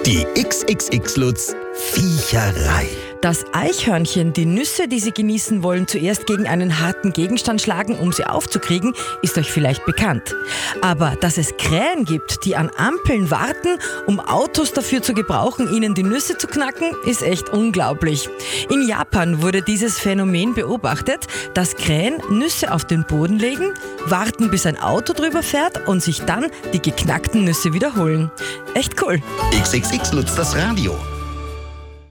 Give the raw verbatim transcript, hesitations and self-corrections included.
Die X X X-Lutz Viecherei. Dass Eichhörnchen die Nüsse, die sie genießen wollen, zuerst gegen einen harten Gegenstand schlagen, um sie aufzukriegen, ist euch vielleicht bekannt. Aber dass es Krähen gibt, die an Ampeln warten, um Autos dafür zu gebrauchen, ihnen die Nüsse zu knacken, ist echt unglaublich. In Japan wurde dieses Phänomen beobachtet, dass Krähen Nüsse auf den Boden legen, warten, bis ein Auto drüber fährt und sich dann die geknackten Nüsse wiederholen. Echt cool. X X X-Lutz das Radio.